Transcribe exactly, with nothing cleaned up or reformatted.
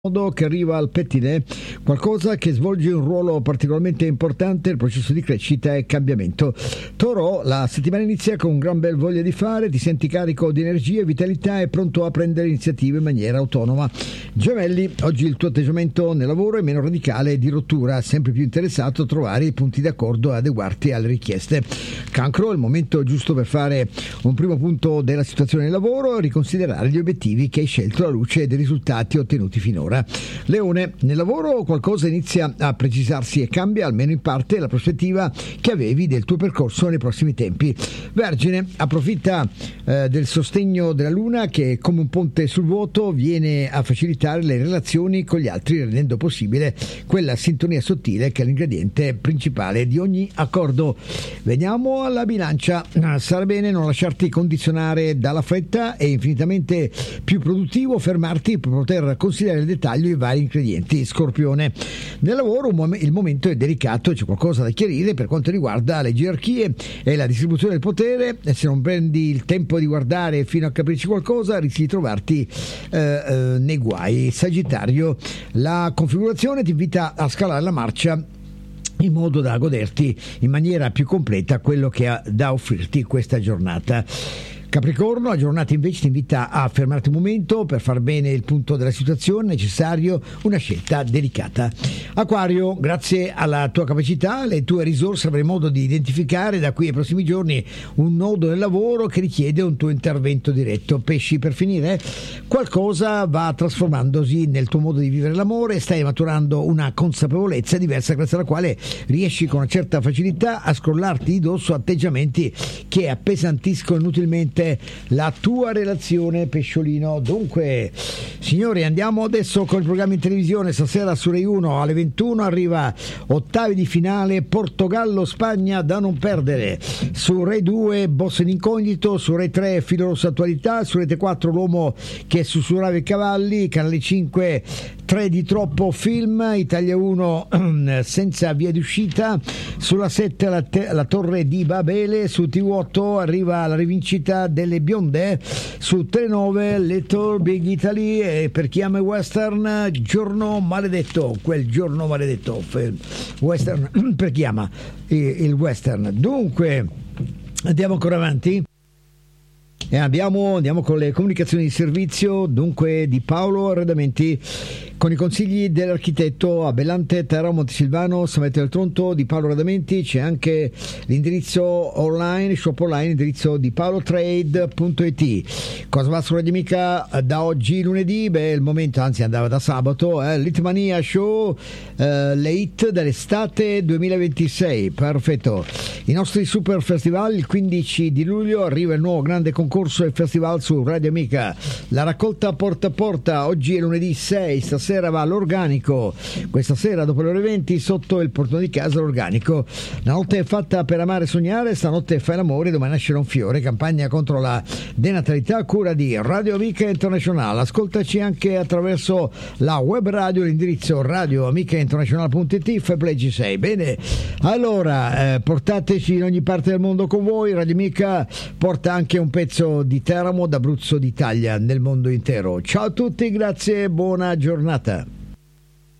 modo che arriva al pettine, qualcosa che svolge un ruolo particolarmente importante nel processo di crescita e cambiamento. Toro, la settimana inizia con un gran bel voglia di fare, ti senti carico di energia e vitalità e pronto a prendere iniziative in maniera autonoma. Gemelli, oggi il tuo atteggiamento nel lavoro è meno radicale e di rottura, sempre più interessato a trovare i punti d'accordo e adeguarti alle richieste. Cancro, il momento giusto per fare un primo punto della situazione del lavoro e riconsiderare gli obiettivi che hai scelto alla luce dei risultati ottenuti finora. Leone, nel lavoro qualcosa inizia a precisarsi e cambia almeno in parte la prospettiva che avevi del tuo percorso nei prossimi tempi. Vergine, approfitta eh, del sostegno della luna che come un ponte sul vuoto viene a facilitare le relazioni con gli altri, rendendo possibile quella sintonia sottile che è l'ingrediente principale di ogni accordo. Veniamo alla bilancia. Sarà bene non lasciarti condizionare dalla fretta e infinitamente più produttivo fermarti per poter considerare il dettaglio i vari ingredienti. Scorpione, nel lavoro il momento è delicato, c'è qualcosa da chiarire per quanto riguarda le gerarchie e la distribuzione del potere, e se non prendi il tempo di guardare fino a capirci qualcosa rischi di trovarti eh, eh, nei guai. Sagittario, la configurazione ti invita a scalare la marcia in modo da goderti in maniera più completa quello che ha da offrirti questa giornata. Capricorno, la giornata invece ti invita a fermarti un momento per far bene il punto della situazione, necessario una scelta delicata. Acquario, grazie alla tua capacità, alle tue risorse avrai modo di identificare da qui ai prossimi giorni un nodo nel lavoro che richiede un tuo intervento diretto. Pesci, per finire, qualcosa va trasformandosi nel tuo modo di vivere l'amore, stai maturando una consapevolezza diversa grazie alla quale riesci con una certa facilità a scrollarti di dosso atteggiamenti che appesantiscono inutilmente la tua relazione, pesciolino. Dunque, signori, andiamo adesso con il programma in televisione. Stasera su Rai uno alle ventuno arriva ottavi di finale Portogallo-Spagna da non perdere. Su Rai due Boss in incognito, su Rai tre Filo Rosso Attualità, su Rete quattro L'uomo che sussurrava i cavalli, Canale cinque tre di troppo film, Italia uno senza via d'uscita, sulla sette la, te- la Torre di Babele, su T V otto arriva la rivincita delle bionde, su Telenove Little Big Italy e per chi ama il western Giorno Maledetto, quel giorno maledetto western per chi ama il western. Dunque andiamo ancora avanti e abbiamo, andiamo con le comunicazioni di servizio, dunque di Paolo Arredamenti, con i consigli dell'architetto a Bellante, Terra, Montesilvano, San Meteo del Tronto di Paolo Arredamenti. C'è anche l'indirizzo online, shop online, l'indirizzo di paolotrade punto it. Cosa va su Radio Amica da oggi lunedì? Beh, il momento, anzi andava da sabato, eh, l'Hitmania Show, eh, le hit dell'estate duemilaventisei, perfetto. I nostri super festival, il quindici di luglio arriva il nuovo grande concorso e festival su Radio Amica, la raccolta porta a porta, oggi è lunedì sei, stasera va l'organico, questa sera dopo le ore venti sotto il portone di casa l'organico. La notte è fatta per amare e sognare, stanotte fai l'amore, domani nascerà un fiore, campagna contro la denatalità a cura di Radio Amica International. Ascoltaci anche attraverso la web radio, l'indirizzo radio amica international punto it, Faplay G sei. Bene, allora eh, portateci in ogni parte del mondo con voi. Radio Amica porta anche un pezzo di Teramo, d'Abruzzo, d'Italia nel mondo intero. Ciao a tutti, grazie e buona giornata.